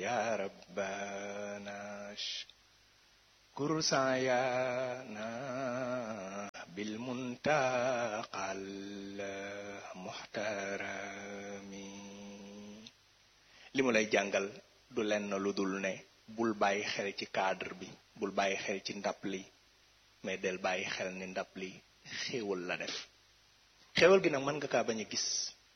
يا ربنا كرسايانا بالمنتقى المحترم li mu lay jàngal du lenn lu dul ne bul bàyyi xel ci cadre bi bul bàyyi xel ci ndab li mais del bàyyi xel ni ndab li xéewal la def xéewal gi nag mën nga kaa bañ a gis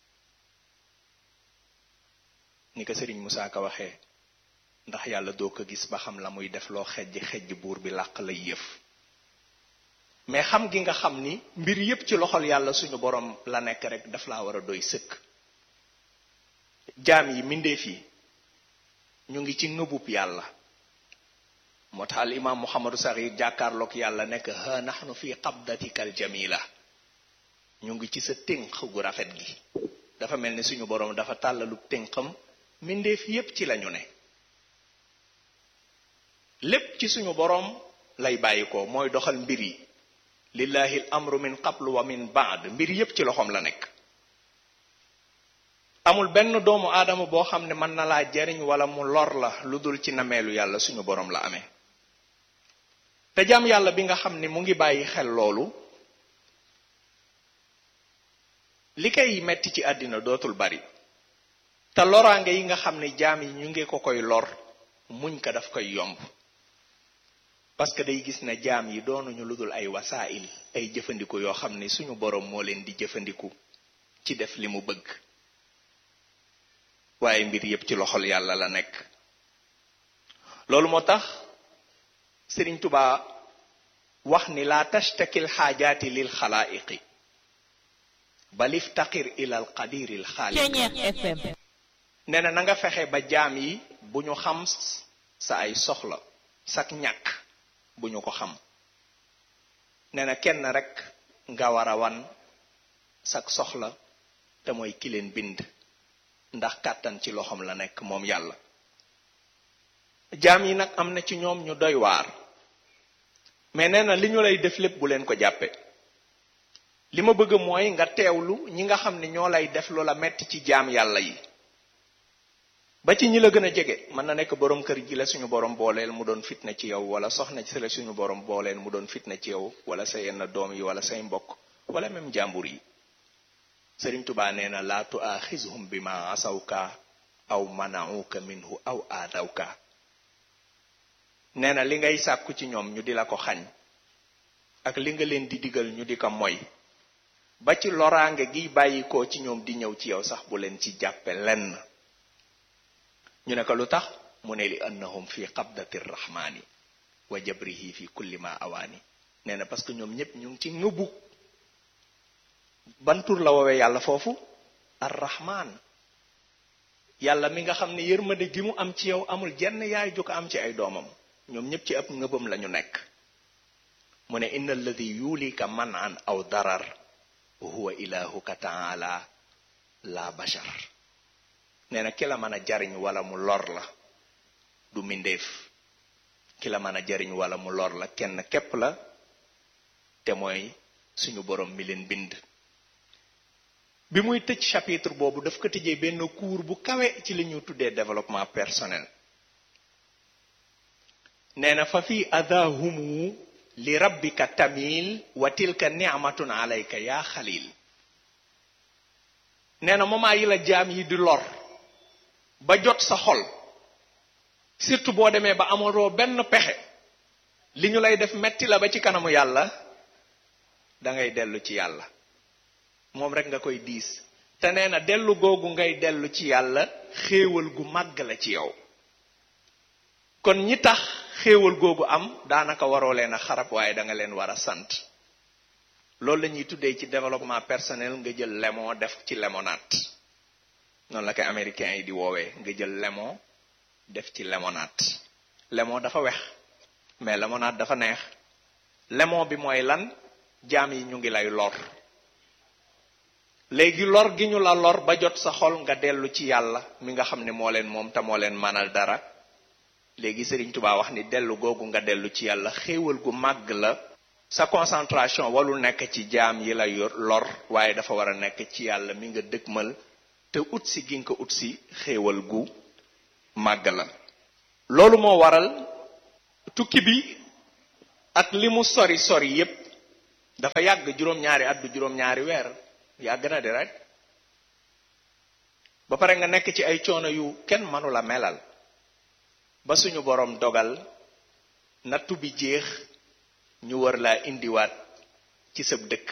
ni ko Serigne Moussa Ka waxee ndax yàlla doo ko gis ba xam la muy def loo xejj buur bi làq lay yëf mais xam gi nga xam ni mbir yépp ci loxol yàlla suñu borom la nekk rek daf laa war a doy sëkk jaam yi mbindeef yi ñu ngi ci ngëbub yàlla moo tax al imam Muhammadu Saxiir jàkkaarloog yàlla nekk ha nahnu fi qabdatikal jamila ñu ngi ci sa tënk gu rafet gi dafa mel ni suñu borom dafa tàllalu tënkam mbindeef yépp ci lañu ne lépp ci suñu borom lay bàyyi ko mooy doxal mbir yi lillahi al amru min qablu wa min ba'd mbir yépp ci loxoom la nekk amul benn doomu aadama boo xam ne mën na laa jariñ wala mu lor la lu dul ci nameelu yàlla suñu borom la amee te jaam yàlla bi nga xam ne mu ngi bàyyi xel loolu li koy metti ci àddina dootul bari te loraange yi nga xam ne jaam yi ñu ngi ko koy lor muñ ko daf koy yomb parce que day gis ne jaam yi doonuñu lu dul ay wasaa'il ay jëfandiku yoo xam ne suñu borom moo leen di jëfandiku ci def li mu bëgg waaye mbir yépp ci loxol yàlla la nekk loolu moo tax Sëriñ Tuubaa wax ni laa tashtakil xaajaati lil xalaa'iqi bal iftaqir ilal qadiril xaaliq nee na nga fexe ba jaam yi bu ñu xam sa ay soxla sak ñàkk bu ñu ko xam nee na kenn rek nga war a wan sak soxla te mooy ki leen bind ndax kàttan ci loxoom la nekk moom yàlla jaam yi nag am na ci ñoom ñu doy waar mais nee na li ñu lay def lépp bu leen ko jàppe li ma bëgg mooy nga teewlu ñi nga xam ne ñoo lay def loola metti ci jaam yàlla yi ba ci ñi la gën a jege mën na nekk borom kër gi la suñu borom booleel mu doon fitna ci yow wala soxna ci la suñu borom booleel mu doon fitna ci yow wala sa yenn doom yi wala say mbokk wala même jàmbur yi Sëriñ Tuubaa nee na laa tuaaxizhum bi ma asawka aw manauka minhu aw aadawka nee na li ngay sàkku ci ñoom ñu di la ko xañ ak li nga leen di digal ñu di ko moy ba ci loraange gi bàyyikoo ci ñoom di ñëw ci yow sax bu leen ci jàppe lenn ñu ne ko lu tax mu ne li annahum fi qabdati rrahmani wa jabrihi fi kulli ma awaani nee na parce que ñoom ñépp ñu ngi ci ngëbu ban tur la woowee yàlla foofu arrahman yàlla mi nga xam ne yërmande gi mu am ci yow amul jenn yaay ju ko am ci ay doomam ñoom ñépp ci ëpp ngëbam lañu nekk mu ne inna alladi yulika manan aw darar huwa ilahuka taala la bashar nee na ki la mën a jariñ wala mu lor la du mindeef ki la mën a jariñ wala mu lor la kenn képp la te mooy suñu borom mi leen bind bi muy tëj chapitre boobu daf ko tëjee benn cours bu kawe ci li ñu tuddee développement personnel nee na fa fi adahumu li rabbika tamil wa tilka ni'matun alayka ya xalil nee na moment yi la jaam yi di lor ba jot sa xol surtout boo demee ba amatoo benn pexe li ñu lay def metti la ba ci kanamu yàlla da ngay dellu ci yàlla moom rek nga koy diis te nee na dellu googu ngay dellu ci yàlla xéewal gu màgg la ci yow kon ñi tax xéewal googu am daanaka waroo leen a xarab waaye da nga leen war a sant loolu la ñuy tuddee ci développement personnel nga jël lemon def ci limonade noonu la koy américains yi di woowee nga jël lemon def ci limonade lemon dafa wex mais limonade dafa neex lemon bi mooy lan jaam yi ñu ngi lay lor léegi lor gi ñu la lor ba jot sa xol nga dellu ci yàlla mi nga xam ne moo leen moom te moo leen manal dara léegi Sëriñ Tuubaa wax ni dellu googu nga dellu ci yàlla xéewal gu màgg la sa concentration walul nekk ci jaam yi la lor waaye dafa war a nekk ci yàlla mi nga dëgmal te ut si gi nga ko ut si xéewal gu màgg la loolu moo waral tukki bi ak li mu sori sori yépp dafa yàgg juróom-ñaari at du juróom-ñaari weer yàgg na di rek ba pare nga nekk ci ay coono yu kenn mënu la melal ba suñu borom dogal nattu bi jeex ñu war laa indiwaat ci sab dëkk.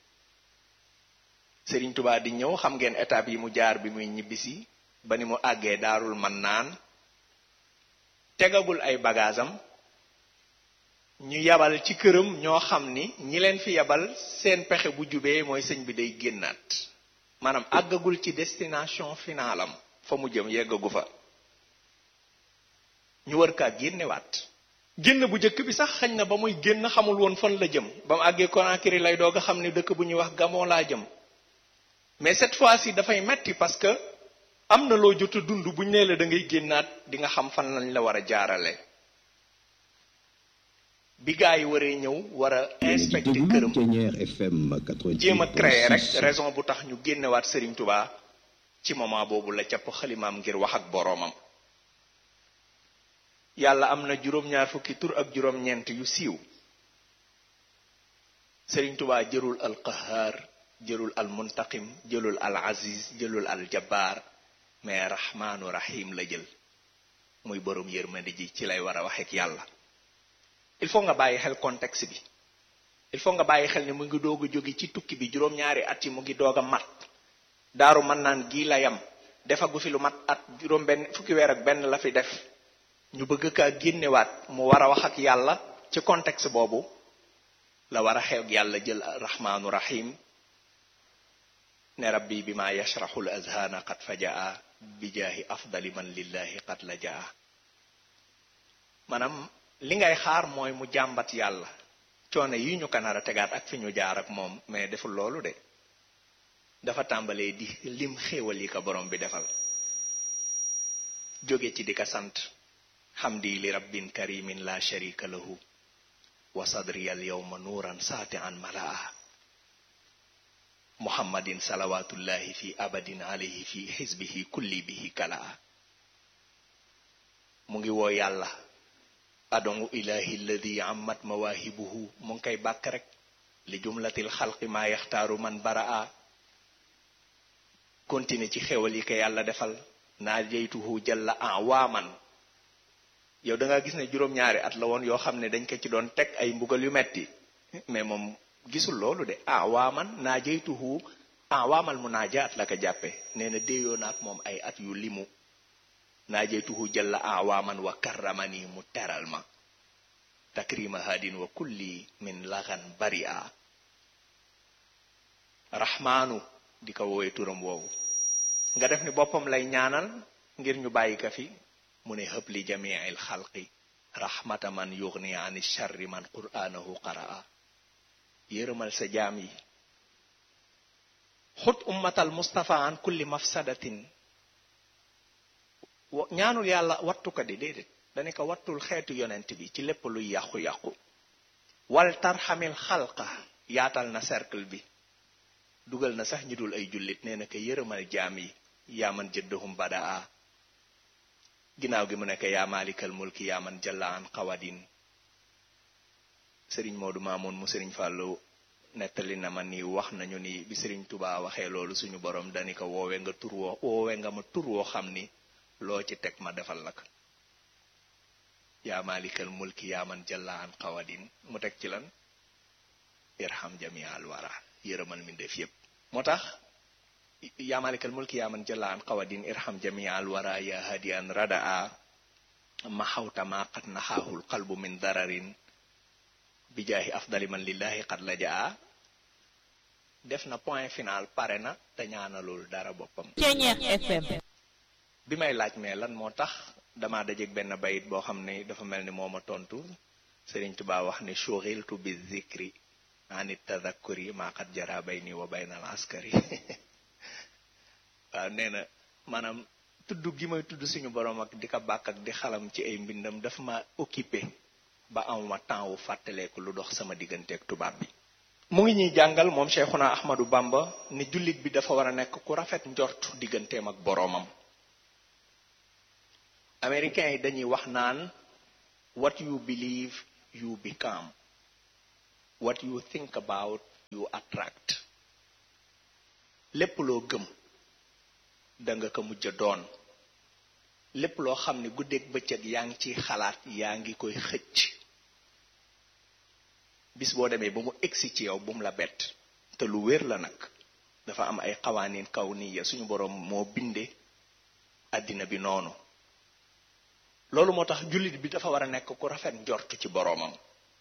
Sëriñ Tuubaa di ñëw xam ngeen étape yi mu jaar bi muy ñibbisi ba ni mu àggee Daarul Mannaan tegagul ay bagaasam ñu yabal ci këram ñoo xam ni ñi leen fi yabal seen pexe bu jubee mooy sëñ bi day génnaat maanaam àggagul ci destination finalam fa mu jëm yeggagu fa ñu war kaa génnewaat. génn bu njëkk bi sax xañ na ba muy génn xamul woon fan la jëm ba mu àggee Conakry lay doog a xam ni dëkk bu ñuy wax Gabon laa jëm mais cette fois-ci dafay metti parce que am na loo jot a dund buñ nee la da ngay génnaat di nga xam fan lañ la war a jaarale. bi gaa yi waree ñëw war a inspecter këram jéem a créer rek raison bu tax ñu génnewaat Serigne Touba ci moment boobu la capp xalimaam ngir wax ak boroomam. yàlla am na juróom-ñaar fukki tur ak juróom-ñeent yu siiw. Serigne Touba jërul al qahar jëlul al muntaqim jëlul al aziz jëlul al jabbar mais rahmaanu rahim la jël muy borom yërmande ji ci lay war a waxeek yàlla. il faut nga bàyyi xel contexte bi il faut nga bàyyi xel ni mu ngi doog a jóge ci tukki bi juróom-ñaari at yi mu ngi doog a mat Daaru Mannaan gii la yam defagu fi lu mat at juróom benn fukki weer ak benn la fi def ñu bëgg kaa génnewaat mu war a wax ak yàlla ci contexte boobu la war a xew ak yàlla jël rahmaanu rahim ne rabbi bi ma yashrahu al azhana qad fajaa bi jaahi afdali man lillahi qad la jaa. maanaam li ngay xaar mooy mu jàmbat yàlla coono yi ñu ko nar a tegaat ak fi ñu jaar ak moom mais deful loolu de dafa tàmbalee di lim xéewal yi ko borom bi defal jóge ci di ko sant hamdi li rabbin karimin la sharika lahu wa sadri al yawma nuuran saati'an malaa muhammadin salawatullahi fi abadin alayhi fi xisbihi kulli bihi kalaa. mu ngi woo yàlla adongu ilahi alladi ammat mawaahibuhu mu ngi koy bàkk rek li jumlatil xalqi maa yaxtaaru man baraa. continue ci xewal yi ko yàlla defal naa jeytuhu jalla awaaman. yow da nga gis ne juróom-ñaari at la woon yoo xam ne dañ ko ci doon teg ay mbugal yu metti mais moom gisul loolu de awaaman naa jeytuhu awaamal mu naajaat la ko jàppe nee na déeyoo naak moom ay at yu limu naa jeytuhu jalla awaaman wa karramani mu teral ma takrima hadin wa kulli min laxan bari'a. rahmaanu di ko woowee turam woowu nga def ni boppam lay ñaanal ngir ñu bàyyi ka fi mu ne hëb li jamiil xalqi rahmata man yughni an sharri man qur'anahu qaraa. yërëmal sa jaam yi xut ummatal mustafa an kulli mafsadatin. ñaanul yàlla wattu ko di déedéet dane ko wattul xeetu yonent bi ci lépp luy yàqu-yàqu. wal tarxamil xalqa yaatal na cercle bi dugal na sax ñi dul ay jullit nee na ko yërëmal jaam yi yaa man jëddahum badaa. ginnaaw gi mu nekk yaa maalikal mulki yaa man jalla an qawadin. sëriñ Moodu Maamun mu sëriñ Fàllu nettali na ma ni wax nañu ni bi sëriñ Tuubaa waxee loolu suñu borom dani ko woowe nga ma tur woo xam ni loo ci teg ma defal la ko. yaa maalikal mulki yaa man jalla an qawadin mu teg ci lan irham jamial wara yërëmal mindeef yépp. moo tax yaa maalikal mulki yaa man jalla an qawadin irham jamial wara ya hadiyan radaa ma xawta ma qad naxaahul qalbu min dararin bi jaahi afdali man lillahi qad la jaa. def na point final pare na te ñaanalul dara boppam. bi may laaj mais lan moo tax dama dajeeg benn bayit boo xam ne dafa mel ni moo ma tontu Sëriñ Tuubaa wax ni shughiltu bi zikri anit tadakkuri ma qad jara bayni wa bayna al askari. waaw nee na maanaam tudd gi may tudd suñu borom ak di ko bàkk ak di xalam ci ay mbindam dafa ma occupé ba amuma temps wu fàttaleeku lu dox sama digganteeg tubaab bi. mu ngi ñuy jàngal moom Cheikhuna Ahmadou Bamba ni jullit bi dafa war a nekk ku rafet njort digganteem ak boroomam. américains yi dañuy wax naan what you believe you become, what you think about you attract. lépp loo gëm da nga ko mujj doon, lépp loo xam ne guddeeg bëccëg yaa ngi ciy xalaat yaa ngi koy xëcc, bis boo demee ba mu egsi ci yow bu mu la bett. te lu wér la nag, dafa am ay xawaanin kaw nii ya suñu boroom moo binde àddina bi noonu. loolu moo tax jullit bi dafa war a nekk ku rafet njortu ci boroomam.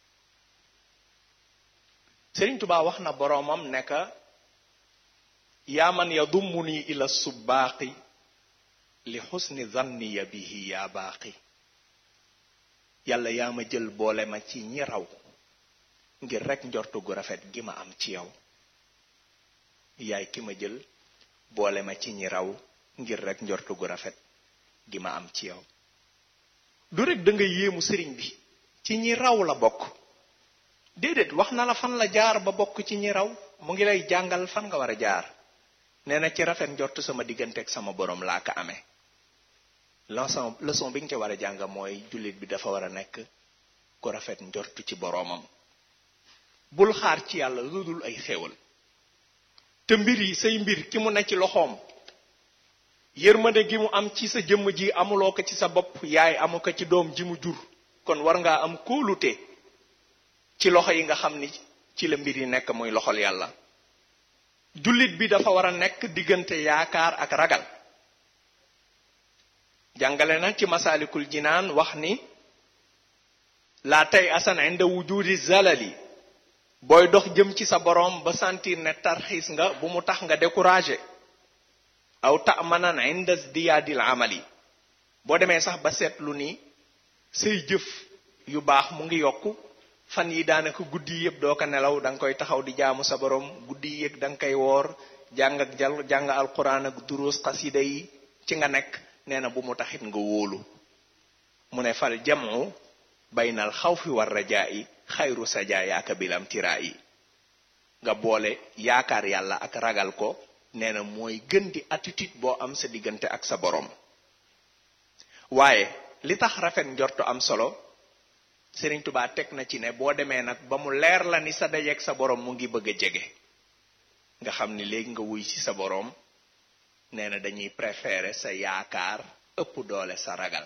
Sëriñ Tuubaa wax na boroomam nekk yaa man yadummuni ila subbaaqi li xusni zanniya bihi yaa baaqi. yàlla yaa ma jël boole ma ci ñi raw ngir rekk njortu gu rafet gi ma am ci yow. yaay ki ma jël boole ma ci ñi raw ngir rekk njortu gu rafet gi ma am ci yow. du rekk da nga yéemu sëriñ bi ci ñi raw la bokk, déedéet wax na la fan la jaar ba bokk ci ñi raw. mu ngi lay jàngal fan nga war a jaar. nee na ci rafet njort sama diggante ak sama borom laa ko amee. leçon bi nga ca war a jàng mooy jullit bi dafa war a nekk ku rafet njort ci boroomam. bul xaar ci yàlla lu dul ay xéewal. te mbir yi say mbir ki mu ne ci loxoom, yërmande gi mu am ci sa jëmm ji amuloo ko ci sa bopp, yaay amu ko ci doom ji mu jur. kon war ngaa am kóolute ci loxo yi nga xam ni ci la mbir yi nekk muy loxol yàlla. jullit bi dafa war a nekk diggante yaakaar ak ragal. jàngale na ci masaalikul jinaan wax ni laa tey asan inda wujudi zalali. booy dox jëm ci sa boroom ba sentir ne tarxiis nga, bu mu tax nga découragé. aw ta'manan inda zdiyaadil amali. boo demee sax ba seetlu ni say jëf yu baax mu ngi yokku, fan yi daanaka guddi yëpp doo ko nelaw, da nga koy taxaw di jaamu sa borom. guddi yëpp da nga koy woor, jàng alquran ak duruus xasida yi ci nga nekk. nee na bu mu taxit nga wóolu. mu ne fal jamu baynal xawfi war rajaa'i xayru sajaayaaka bilam tiraa'i. nga boole yaakaar yàlla ak ragal ko, nee na mooy gën di attitude boo am sa diggante ak sa borom. waaye li tax rafet njortu am solo, Sëriñ Tuubaa teg na ci ne boo demee nag ba mu leer la ni sa dajeek sa borom mu ngi bëgg a jege, nga xam ni léegi nga wuy ci sa borom. nee na dañuy préférer sa yaakaar ëpp doole sa ragal.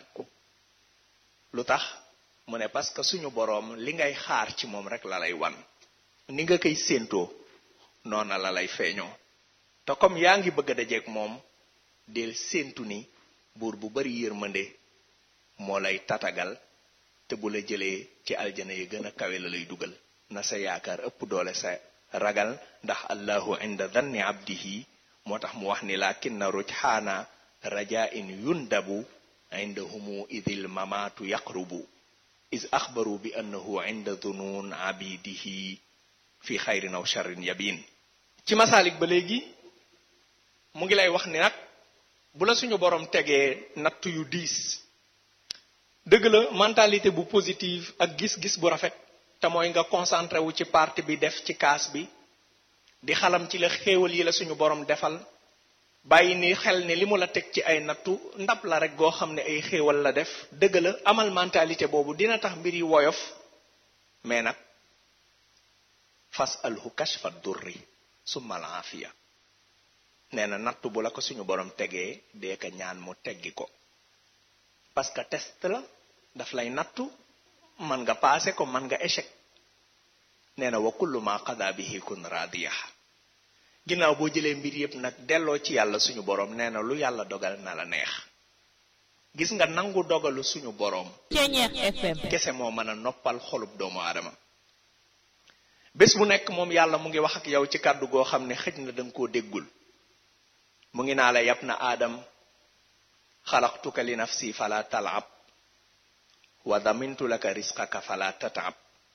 lu tax mu ne parce que suñu boroom li ngay xaar ci moom rek la lay wan, ni nga koy séentoo noona la lay feeñoo. te comme yaa ngi bëgg a dajeek moom, del séentu ni buur bu bari yërmande moo lay tatagal, te bu la jëlee ci aljana yi gën a kawe la lay dugal. na sa yaakaar ëpp doole sa ragal, ndax allahu inda danni abdihi. moo tax mu wax ni lakinna rujxaana rajain yundabu indahumu idil mamaatu yaqrubu is axbaru bi annahu inda dunun abidihi fi xayrin aw sharrin yabin. ci masaalik ba léegi mu ngi lay wax ni nag bu la suñu borom tegee natt yu diis, dëgg la mentalité bu positive ak gis-gis bu rafet, te mooy nga concentré wu ci partie bi def ci kaas bi, di xalam ci la xéewal yi la suñu borom defal. bàyyi ni xel ne li mu la teg ci ay nattu ndab la rek goo xam ne ay xéewal la def. dëgg la amal mentalité boobu dina tax mbir yi woyof, mais nag fas alhu kashfa durri summa al aafiya. nee na nattu bu la ko suñu borom tegee dee ka ñaan mu teggi ko, parce que test la, daf lay nattu, man nga passé ko man nga échec. nee na wa kullu ma qada bihi kun radiya. ginnaaw boo jëlee mbir yëpp nag delloo ci yàlla suñu borom, nee na lu yàlla dogal na la neex. gis nga nangu dogalu suñu borom kese moo mën a noppal xolub doomu aadama. bés bu nekk moom yàlla mu ngi wax ak yow ci kàddu goo xam ne xëj na danga koo déggul. mu ngi naa la yab na aadam xalaqtuka li nafsi fala talab wa damintu laka risqaka fala tatab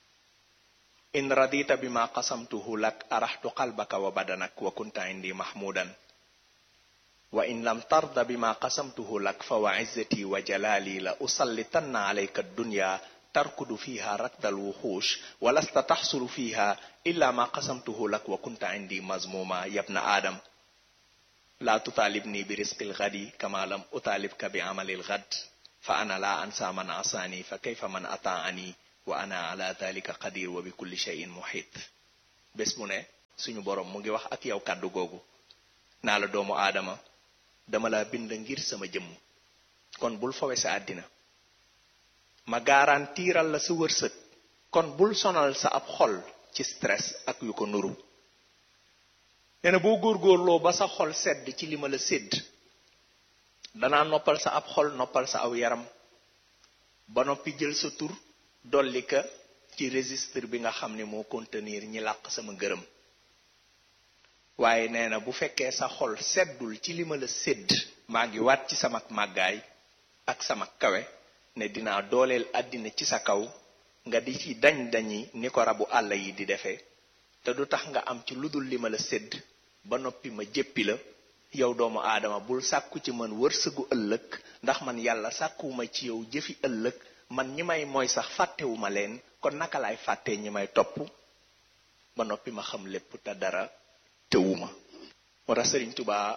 in radita bima qasamtuhu lak arahtu qalbaka wa badanak wa kunta indi mahmudan wa in lam tarda bima qasamtuhu lak fa wa izzati wa jalali la usallitanna alayka ad-dunya tarkudu fiha rakdal wuxuush wa lasta taxsulu fiha illa ma qasamtuhu lak wa kunta indi mazmuma yabna aadam la tutaalibni bi risqil ghadi kama lam utaalibka bi amalil ghad fa ana la ansa man asani fa kayfa man ataani wa ana ala dhalika qadir wa bi kulli shay'in muhit. bés bu ne suñu borom mu ngi wax ak yow kàddu googu naa la doomu aadama dama la bind ngir sama jëmm, kon bul fowe sa àddina, ma garantiral la sa wërsëg, kon bul sonal sa ab xol ci stress ak yu ko nuru. nee na boo góorgóorloo ba sa xol sedd ci li ma la sédd, danaa noppal sa ab xol, noppal sa aw yaram, ba noppi jël sa tur dolli ka ci registre bi nga xam ne moo contenir ñi làq sama ngërëm. waaye nee na bu fekkee sa xol seddul ci li ma la sédd, maa ngi waat ci sama màggaay ak sama kawe ne dinaa dooleel àddina ci sa kaw, nga di ci dañ-dañi ni ko rabu àll yi di defee, te du tax nga am ci ludul li ma la sédd ba noppi ma jéppi la. yow doomu aadama bul sàkku ci man wërsëgu ëllëg, ndax man yàlla sàkkuwuma ci yow jëfi ëllëg. man ñi may mooy sax fàttewuma leen, kon naka laay fàttee ñi may topp ba noppi ma xam lépp te dara tewuma. moo tax Sëriñ Tuubaa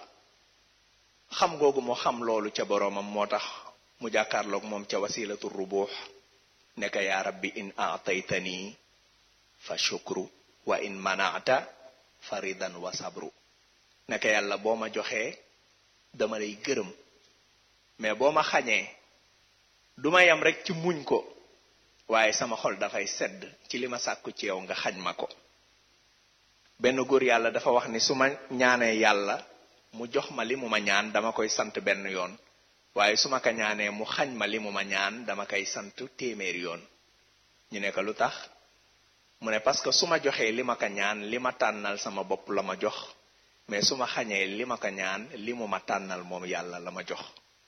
xam googu moo xam loolu ca boroomam moo tax mu jàkkaarloog moom ca wasilatu rubuux ne ka yaa rabbi in aataytani fa shukru wa in manaata fa ridan wa sabru. ne ka yàlla boo ma joxee dama lay gërëm, mais boo ma xañee duma yam rek ci muñ ko, waaye sama xol dafay sedd ci li ma sàkku ci yow nga xañ ma ko. benn góor yàlla dafa wax ni su ma ñaanee yàlla mu jox ma li mu ma ñaan dama koy sant benn yoon, waaye su ma ko ñaanee mu xañ ma li mu ma ñaan dama koy sant téeméeri yoon. ñu ne ko lu tax? mu ne parce que su ma joxee li ma ko ñaan li ma tànnal sama bopp la ma jox, mais su ma xañee li ma ko ñaan li mu ma tànnal moom yàlla la ma jox.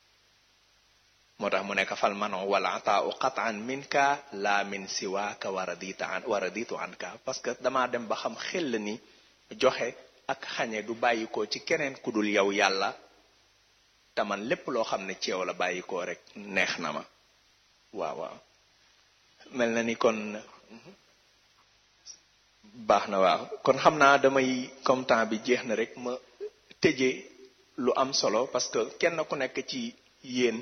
moo tax mu nekk fal mano wala ataau qatan minka la min siwaaka wa raditu anka. parce que damaa dem ba xam xel ni joxe ak xañe du bàyyikoo ci keneen ku dul yow yàlla, te man lépp loo xam ne ci yow la bàyyikoo rek neex na ma. waaw mel na ni kon baax na. waaw kon xam naa damay comme temps bi jeex na rek ma tëje lu am solo, parce que kenn ku nekk ci yéen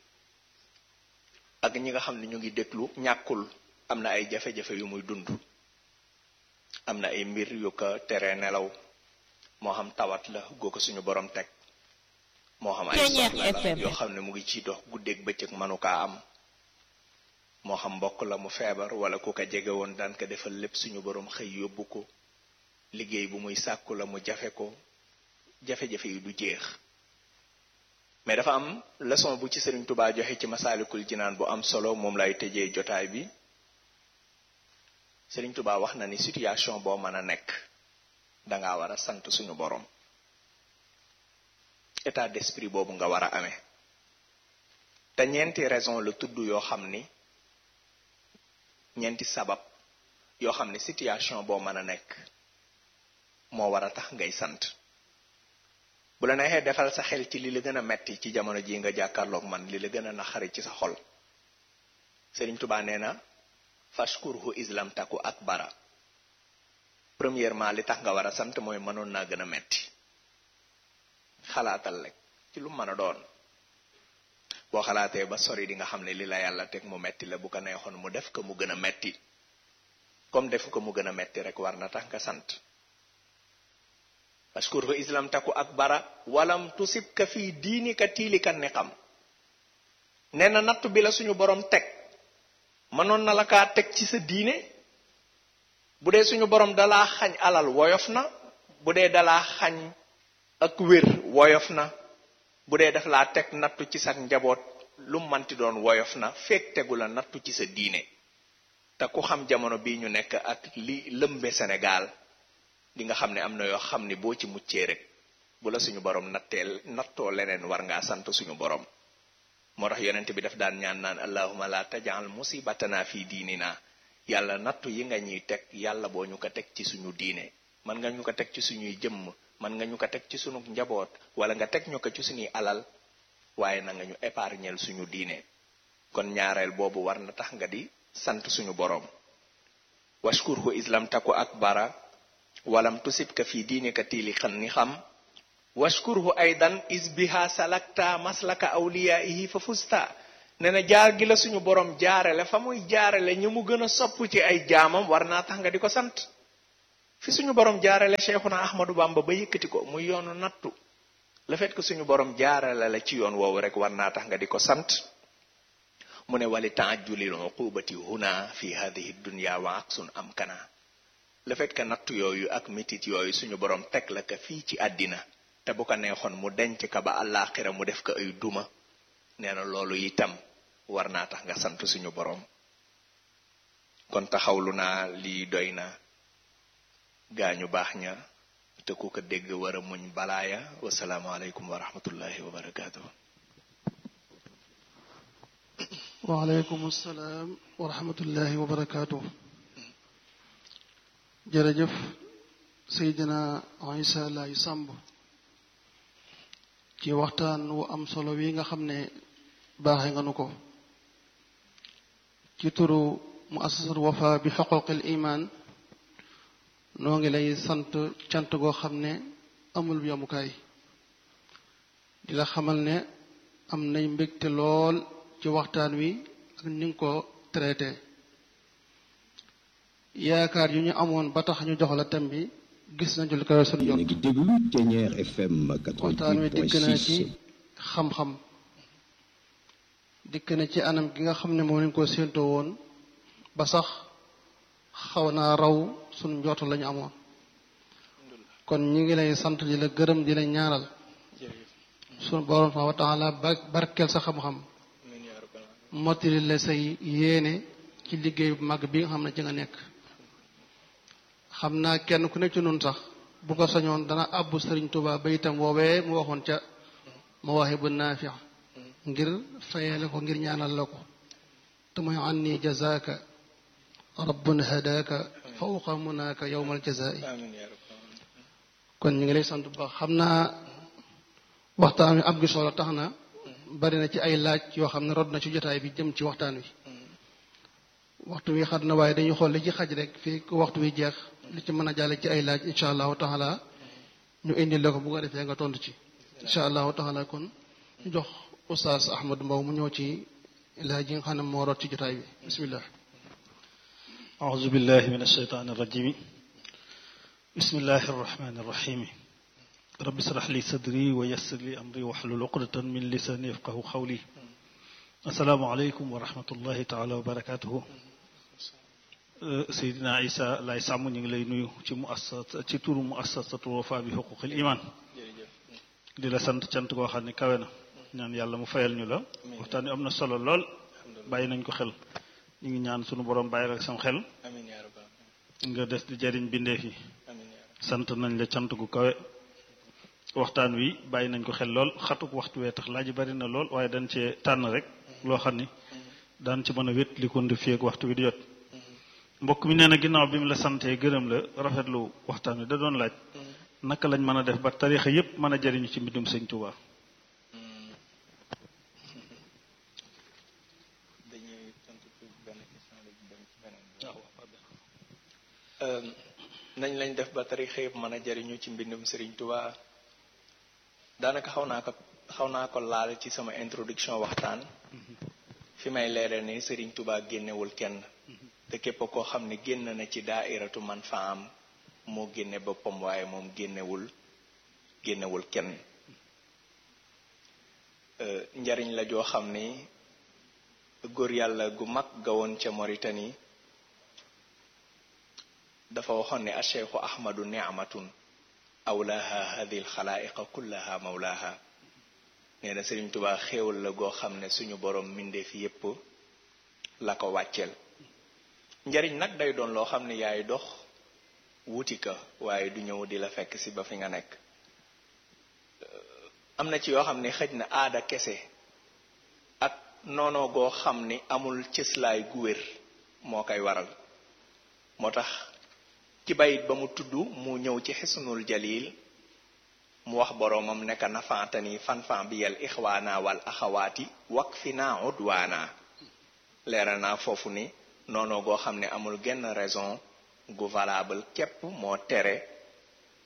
ak ñi nga xam ne ñu ngi déglu ñàkkul am na ay jafe-jafe yu muy dund, am na ay mbir yu ko teree nelaw, moo xam tawat la goo ko suñu borom teg, moo xam ay soxla la yoo xam ne mu ngi ciy dox guddeeg bëccëg mënu kaa am, moo xam mbokk la mu feebar wala ku ko jege woon daan ko defal lépp suñu borom xëy yóbbu ko, liggéey bu muy sàkku la mu jafe ko, jafe-jafe yi du jeex. mais dafa am leçon bu ci Sëriñ Tuubaa joxe ci Masaalikul Jinaan bu am solo, moom lay tëjee jotaay bi. Sëriñ Tuubaa wax na ni situation boo mën a nekk dangaa war a sant suñu borom, état d'esprit boobu nga war a amee. te ñeenti raison la tudd yoo xam ni, ñeenti sabab yoo xam ni situation boo mën a nekk moo war a tax ngay sant. bu la neexee defal sa xel ci li la gën a metti ci jamono ji nga jàkkaarloog man, li la gën a naxari ci sa xol. Sëriñ Tuubaa nee na fashkurhu islam taku akbara. premièrement li tax nga war a sant mooy mënoon naa gën a metti. xalaatal rek ci lu mën a doon, boo xalaatee ba sori di nga xam ne li la yàlla teg mu metti la, bu ko neexoon mu def ko mu gën a metti. comme defu ko mu gën a metti rek war na tax nga sant. fashkurhu islam taku akbara walam tusibka fii diinika tiilika niqam. nee na nattu bi la suñu borom teg mënoon na la kaa teg ci sa diine. bu dee suñu borom dalaa xañ alal woyof na, bu dee dalaa xañ ak wér woyof na, bu dee daf laa teg nattu ci sa njaboot lu manti doon woyof na, fekk tegu la nattu ci sa diine. te ku xam jamono bii ñu nekk ak li lëmbe Sénégal di nga xam ne am na yoo xam ne boo ci muccee rek bu la suñu borom nattoo leneen war ngaa sant suñu borom. moo tax yonent bi daf daan ñaan naan allahumma la tajal musibatana fi diinina. yàlla nattu yi nga ñuy teg yàlla boo ñu ko teg ci suñu diine. man nga ñu ko teg ci suñuy jëmm, man nga ñu ko teg ci suñu njaboot, wala nga teg ñu ko ci suñuy alal, waaye na nga ñu épargnel suñu diine. kon ñaareel boobu war na tax nga di sant suñu borom. washkurhu islam taku akbara walam tusibka fi diinika tiilikan ni xam. washkurhu aydan isbiha salakta maslaka awliyaihi fa fusta. nee na jaar gi la suñu borom jaarale fa muy jaarale ñi mu gën a sopp ci ay jaamam war naa tax nga di ko sant. fi suñu borom jaarale Cheikhuna Ahmadou Bamba ba yëkkati ko muy yoonu nattu, le fait que suñu borom jaarale la ci yoon woowu rek war naa tax nga di ko sant. mu ne wali taajulil uqubati huna fi hadihi dunya wa aksun am kana. le fait que nattu yooyu ak mitit yooyu suñu borom teg la ka fii ci àddina, te bu ko neexoon mu denc ka ba àllaaxira mu def ko ay duma, nee na loolu itam war naa tax nga sant suñu borom. kon taxawlu naa lii doy na gaañu baax ña te ku ko dégg war a muñ balaaya. wasalaamaaleykum wa rahmatullahi wa barakaatu. waaleykum salaam wa rahmatullahi wa barakaatu. jërëjëf Seydina Issa Laye Samb ci waxtaan wu am solo wi nga xam ne baaxee nga nu ko ci turu muassasat Wafa bi xuquqil iman. noo ngi lay sant cant goo xam ne amul yamukaay, di la xamal ne am nañ mbégte lool ci waxtaan wi ak ni nga ko traité. yaakaar yu ñu amoon ba tax ñu jox la thème bi gis nañu lu koy suñu jot. ngi déglu Ténière FM 88.6. waxtaan wi dikk na ci xam-xam, dikk na ci anam gi nga xam ne moom lañ ko séentoo woon ba sax xaw naa raw suñu njort lañu amoon. kon ñi ngi lay sant di la gërëm di la ñaanal suñu borom subhanahu wa taala barkeel sa xam-xam, mottali la say yéene ci liggéey bu mag bi nga xam ne ci nga nekk. xam naa kenn ku nekk ci noonu sax bu ko sañoon dana àbbu Sëriñ Tuubaa ba itam woowee mu waxoon ca Mawaahibu Naafi' ngir fayale ko, ngir ñaanal la ko, te mooy anni jazaaka rabbun hadaaka fawqa munaaka yawmal jazaa'i. kon ñu ngi lay sant bu baax. xam naa waxtaan wi am gi solo tax na bari na ci ay laaj yoo xam ne rod na ci jotaay bi jëm ci waxtaan wi. waxtu wi xat na waaye dañuy xool li ci xaj rek fii ku waxtu wi jeex li ci mën a jàlle ci ay laaj incha allahu taala ñu indi la ko bu ko defee nga tontu ci incha allahu taala. kon ñu jox Oustaz Ahmad Mbow mu ñëw ci laaj yi nga xam ne moo rot ci jotaay bi. bismillah. أعوذ بالله من الشيطان الرجيم بسم الله الرحمن الرحيم رب اشرح لي صدري ويسر لي أمري واحلل عقدة من لساني يفقهوا قولي السلام عليكم ورحمة الله تعالى وبركاته. Seydina Issa Laye Samb ñu ngi lay nuyu ci turu muassasatu Wafa bi xuquqil iman, di la sant cant goo xam ne kawe na, ñaan yàlla mu fayal ñu la. waxtaan wi am na solo lool, bàyyi nañ ko xel. ñu ngi ñaan sunu borom bàyyi rek sam xel nga des di jariñ bindeef yi. sant nañ la cant gu kawe. waxtaan wi bàyyi nañ ko xel lool, xatuk waxtu wee tax laaj bari na lool, waaye dañ cee tànn rek loo xam ni daan ci mën a wét li kon di fii ak waxtu wi di jot. mbokk mi nee na ginnaaw bi mu la santee gërëm la rafetlu waxtaan wi da doon laaj naka lañ mën a def ba tariixa yépp mën a jariñu ci mbindum Sëñ Tuubaa. nañ lañ def ba tariixa yépp mën a jariñu ci mbindum Sëriñ Tuubaa. daanaka xaw naa ko laal ci sama introduction waxtaan fi may leeral ni Sëriñ Tuubaa génnewul kenn, te képp koo xam ne génn na ci daairatu man fa am moo génne boppam, waaye moom génnewul kenn. njariñ la joo xam ni góor yàlla gu mag ga woon ca Mauritanie dafa waxoon ne acheikhu ahmadu ni'matun awlaha hadhihi alxalaiqa kullaha mawlaha. nee na Sëriñ Tuubaa xéewal la goo xam ne suñu borom mbindeef yépp la ko wàcceel. njariñ nag day doon loo xam ne yaay dox wuti ka, waaye du ñëw di la fekk si ba fi nga nekk. am na ci yoo xam ne xëj na aada kese ak noonoo goo xam ni amul cëslaay gu wér moo koy waral. moo tax ci bayit ba mu tudd mu ñëw ci xisnul jalil mu wax boroomam nekk nafaatani fanfan bi yal ixwaana wal axawaati wak fi naa udwaana. leeral naa foofu ni noonu goo xam ne amul genn raison gu valable képp moo tere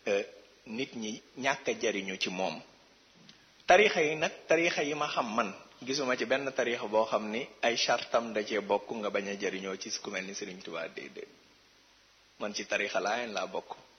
nit ñi ñàkk a jariñu ci moom. tariixa yi nag, tariixa yi ma xam man gisuma ci benn tariixa boo xam ni ay chartam da cee bokk nga bañ a jariñoo ci ku mel ni Sëriñ Tuubaa déedéet man ci tariixa Laayeen laa bokk